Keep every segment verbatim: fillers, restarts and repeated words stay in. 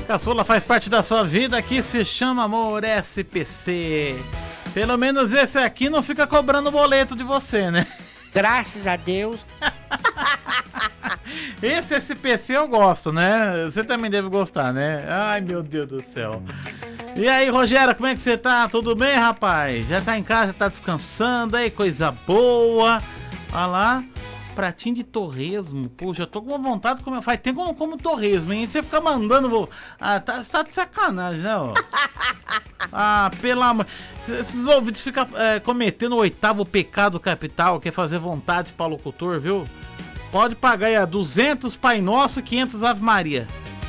caçula faz parte da sua vida, que se chama Amor S P C. Pelo menos esse aqui não fica cobrando boleto de você, né? Graças a Deus. Esse S P C eu gosto, né? Você também deve gostar, né? Ai, meu Deus do céu. E aí, Rogério, como é que você tá? Tudo bem, rapaz? Já tá em casa, tá descansando aí, coisa boa. Olha lá, pratinho de torresmo. Pô, já tô com uma vontade de comer. Faz tempo que eu não como torresmo, hein? Você fica mandando... Ah, tá, tá de sacanagem, né, ó? Ah, pelo amor... Esses ouvintes ficam é, cometendo o oitavo pecado capital, que é fazer vontade para locutor, viu? Pode pagar aí, ó, duzentos Pai Nosso e quinhentos Ave Maria.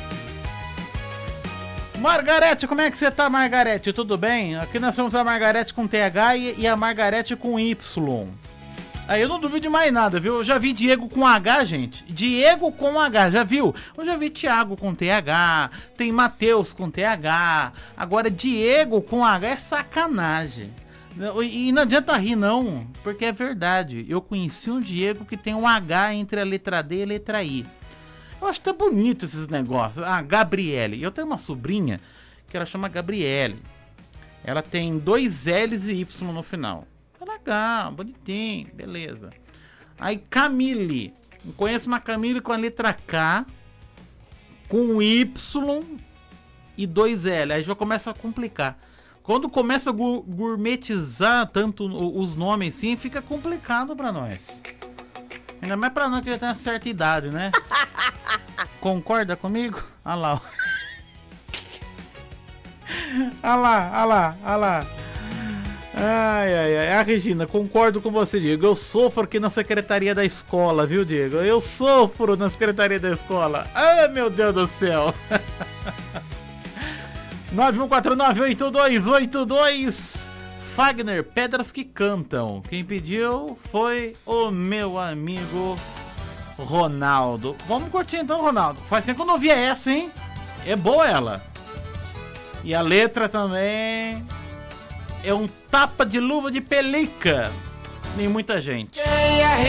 Margarete, como é que você tá, Margarete? Tudo bem? Aqui nós temos a Margarete com T H e, e a Margarete com Y. Aí eu não duvido de mais nada, viu? Eu já vi Diego com H, gente. Diego com H, já viu? Eu já vi Thiago com T H, tem Matheus com T H. Agora Diego com H é sacanagem. E não adianta rir não, porque é verdade. Eu conheci um Diego que tem um H entre a letra D e a letra I. Eu acho que tá bonito esses negócios. Ah, Gabriele. Eu tenho uma sobrinha que ela chama Gabriele. Ela tem dois L's e Y no final. Tá legal, bonitinho, beleza. Aí Camille. Eu conheço uma Camille com a letra K, com Y e dois L. Aí já começa a complicar. Quando começa a gu- gourmetizar tanto os nomes assim, fica complicado pra nós. Ainda mais pra nós que já tem uma certa idade, né? Concorda comigo? Olha lá. Olha lá, olha lá, olha lá. Ai, ai, ai. A Regina, concordo com você, Diego. Eu sofro aqui na secretaria da escola, viu, Diego? Eu sofro na secretaria da escola. Ai, meu Deus do céu. nove um quatro nove oito dois oito dois. Fagner, Pedras que Cantam. Quem pediu foi o meu amigo Ronaldo. Vamos curtir então, Ronaldo. Faz tempo que eu não ouvia essa, hein? É boa ela. E a letra também é um tapa de luva de pelica. Nem muita gente. Quem